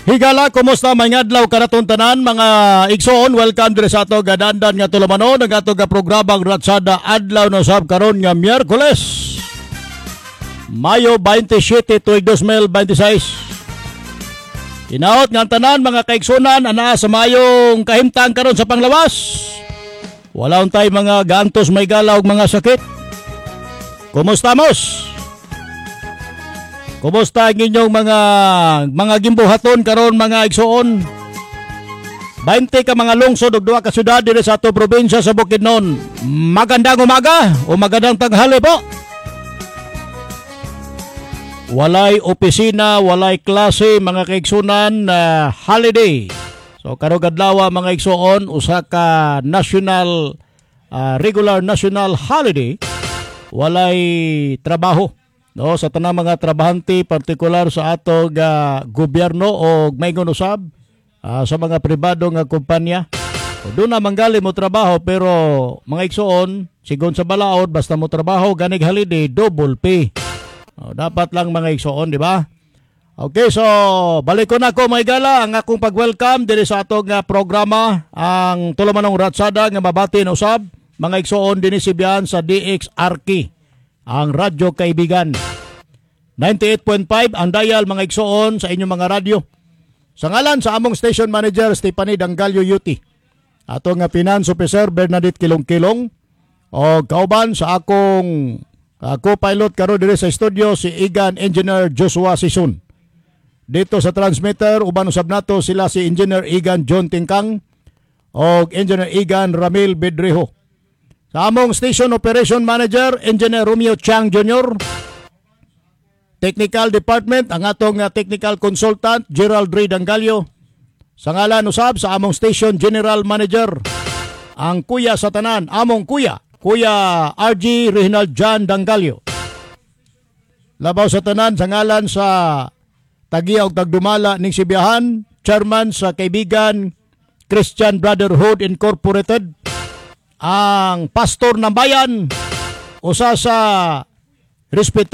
Higala, kumusta may ngadlaw kanaton tanan mga igsoon, welcome dire sa ato gadandan nga tulamanon ng ato ga programang Ratsada adlaw no sab karon nga Miyerkules. Mayo 27 tuig 2026. Inaot nga tanan mga kaigsunan ana sa mayong kahimtang karon sa panglawas. Wala untay mga gantos may galaw ug mga sakit. Kumusta mos? Kumusta ang inyong mga gimbuhaton karon mga igsoon? 20 ka mga lungsod ug 2 ka syudad dire sa ato probinsya sa Bukidnon. Magandang umaga o magandang tanghali po. Walay opisina, walay klase mga kaigsunan na holiday. So karong adlaw mga igsoon usa ka national regular national holiday. Walay trabaho. No, sa tanang mga trabahante, partikular sa atong gobyerno o maygon usab sa mga pribado nga kumpanya. Doon na manggali mo trabaho pero mga igsoon, sigon sa balaod, basta mo trabaho, ganig holiday, double pay. Dapat lang mga igsoon, di ba? Okay, so balik ko na ko mga igala ang akong pag-welcome diri sa atong programa, ang Tulumanong Ratsada nga mabati na usab, mga igsoon dinisibihan sa DXRK. Ang radyo kaibigan 98.5 ang dial mga igsoon sa inyong mga radyo. Sa ngalan sa among station manager Stephanie Dangalio Yuti, ato nga finance officer Bernadette Kilong-Kilong, o kauban sa akong co-pilot karon diri sa studio si Igan Engineer Joshua Sison. Dito sa transmitter uban usab nato sila si Engineer Igan John Tingkang o Engineer Igan Ramil Bedrejo. Sa among Station Operation Manager, Engineer Romeo Chang Jr. Technical Department, ang atong Technical Consultant, Gerald Ray Dangalio. Sa ngalan usab sa among Station General Manager, ang kuya sa tanan, among kuya, Kuya RG Reginald John Dangalio. Labaw sa tanan, sa ngalan sa Tagiya ug Tagdumala ning Sibiyahan, Chairman sa Kaibigan Christian Brotherhood Incorporated, ang pastor ng bayan, usa sa respeto